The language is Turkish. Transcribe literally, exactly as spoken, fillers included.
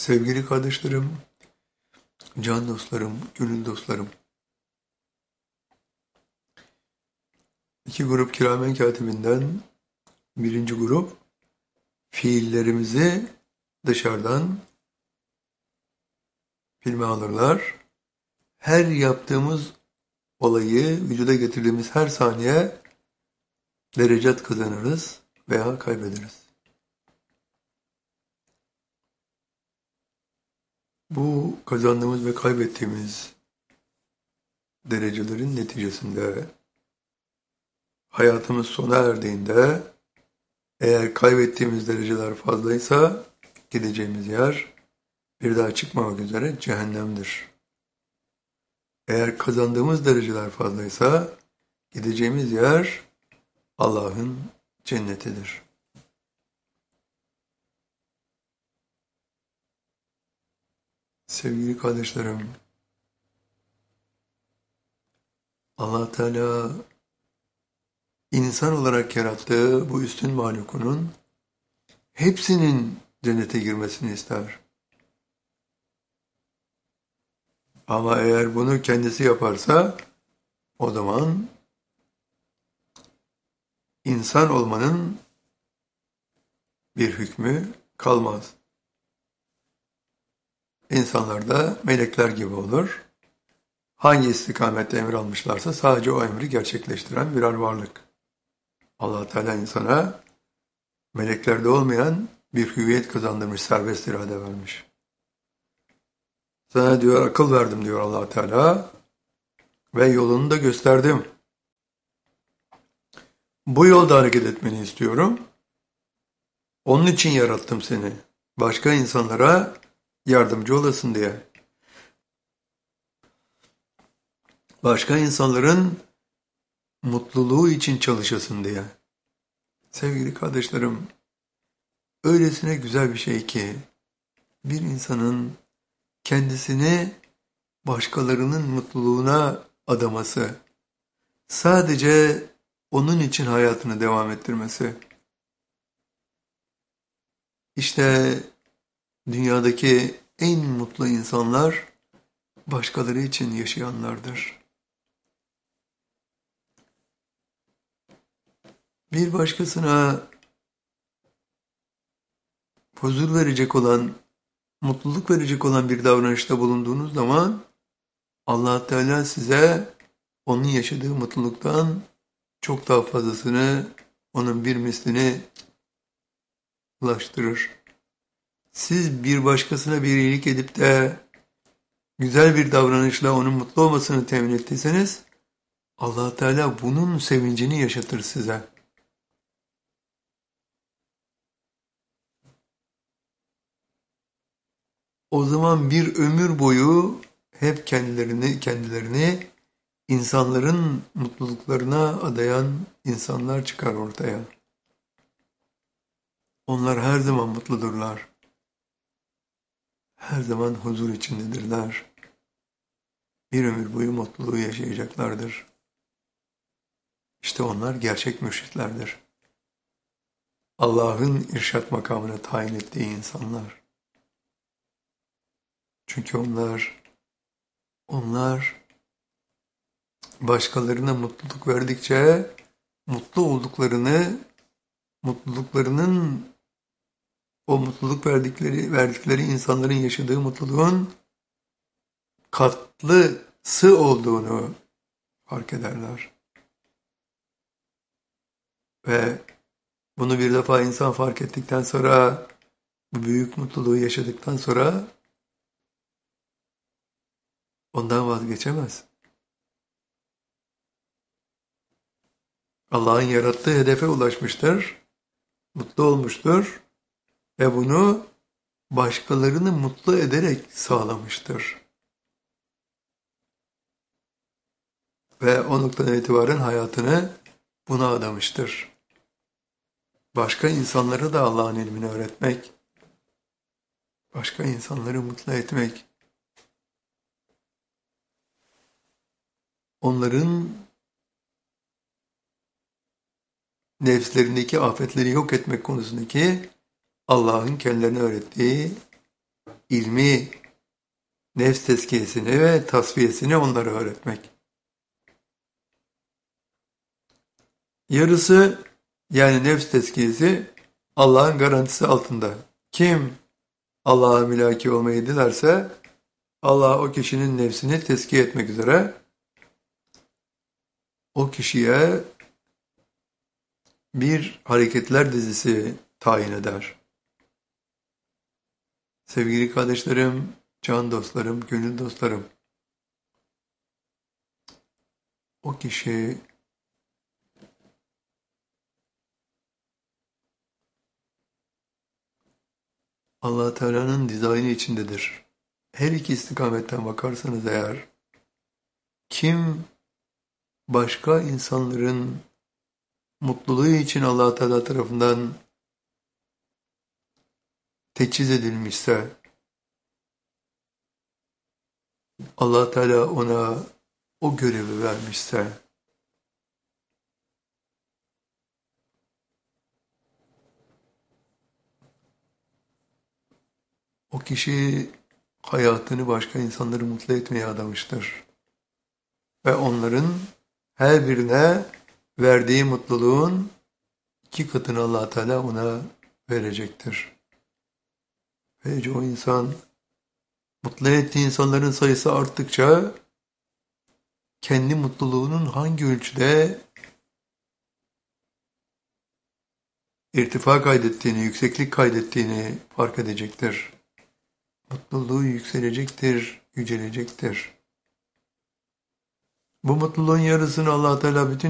Sevgili kardeşlerim, can dostlarım, gönül dostlarım. İki grup kiramen katibinden birinci grup fiillerimizi dışarıdan filme alırlar. Her yaptığımız olayı vücuda getirdiğimiz her saniye derecat kazanırız veya kaybederiz. Bu kazandığımız ve kaybettiğimiz derecelerin neticesinde hayatımız sona erdiğinde eğer kaybettiğimiz dereceler fazlaysa gideceğimiz yer bir daha çıkmamak üzere cehennemdir. Eğer kazandığımız dereceler fazlaysa gideceğimiz yer Allah'ın cennetidir. Sevgili kardeşlerim, Allah Teala insan olarak yarattığı bu üstün mahlukunun hepsinin cennete girmesini ister. Ama eğer bunu kendisi yaparsa o zaman insan olmanın bir hükmü kalmaz. İnsanlar da melekler gibi olur. Hangi istikamette emir almışlarsa sadece o emri gerçekleştiren birer varlık. Allah Teala insana meleklerde olmayan bir hüviyet kazandırmış, serbest irade vermiş. Sana diyor akıl verdim diyor Allah Teala ve yolunu da gösterdim. Bu yolda hareket etmeni istiyorum. Onun için yarattım seni. Başka insanlara yardımcı olasın diye. Başka insanların mutluluğu için çalışasın diye. Sevgili kardeşlerim, öylesine güzel bir şey ki bir insanın kendisini başkalarının mutluluğuna adaması, sadece onun için hayatını devam ettirmesi. İşte dünyadaki en mutlu insanlar başkaları için yaşayanlardır. Bir başkasına huzur verecek olan, mutluluk verecek olan bir davranışta bulunduğunuz zaman Allah Teala size onun yaşadığı mutluluktan çok daha fazlasını, onun bir mislini ulaştırır. Siz bir başkasına bir iyilik edip de güzel bir davranışla onun mutlu olmasını temin ettiyseniz Allah Teala bunun sevincini yaşatır size. O zaman bir ömür boyu hep kendilerini kendilerini insanların mutluluklarına adayan insanlar çıkar ortaya. Onlar her zaman mutludurlar. Her zaman huzur içindedirler. Bir ömür boyu mutluluğu yaşayacaklardır. İşte onlar gerçek mürşitlerdir. Allah'ın irşat makamına tayin ettiği insanlar. Çünkü onlar, onlar başkalarına mutluluk verdikçe mutlu olduklarını, mutluluklarının o mutluluk verdikleri verdikleri insanların yaşadığı mutluluğun katlısı olduğunu fark ederler. Ve bunu bir defa insan fark ettikten sonra, bu büyük mutluluğu yaşadıktan sonra ondan vazgeçemez. Allah'ın yarattığı hedefe ulaşmıştır, mutlu olmuştur ve bunu başkalarını mutlu ederek sağlamıştır. Ve o noktadan itibaren hayatını buna adamıştır. Başka insanlara da Allah'ın ilmini öğretmek, başka insanları mutlu etmek, onların nefslerindeki afetleri yok etmek konusundaki Allah'ın kendilerine öğrettiği ilmi, nefs tezkiyesini ve tasfiyesini onlara öğretmek. Yarısı yani nefs tezkiyesi Allah'ın garantisi altında. Kim Allah'a mülaki olmayı dilerse Allah o kişinin nefsini tezkiye etmek üzere o kişiye bir hareketler dizisi tayin eder. Sevgili kardeşlerim, can dostlarım, gönül dostlarım, o kişi Allah Teala'nın dizaynı içindedir. Her iki istikametten bakarsanız eğer, kim başka insanların mutluluğu için Allah Teala tarafından teçhiz edilmişse, Allah Teala ona o görevi vermişse, o kişi hayatını başka insanları mutlu etmeye adamıştır. Ve onların her birine verdiği mutluluğun iki katını Allah Teala ona verecektir. Böylece o insan mutlu ettiği insanların sayısı arttıkça kendi mutluluğunun hangi ölçüde irtifa kaydettiğini, yükseklik kaydettiğini fark edecektir. Mutluluğu yükselecektir, yücelecektir. Bu mutluluğun yarısını Allah Teala bütün